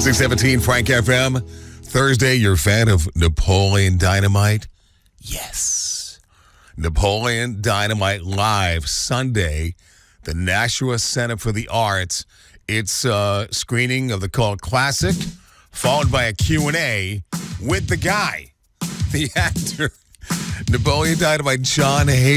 617 Frank FM. Thursday, you're a fan of Napoleon Dynamite? Yes. Napoleon Dynamite live Sunday, the Nashua Center for the Arts. It's a screening of the cult classic, followed by a Q&A with the guy, the actor, Napoleon Dynamite, John Hayes.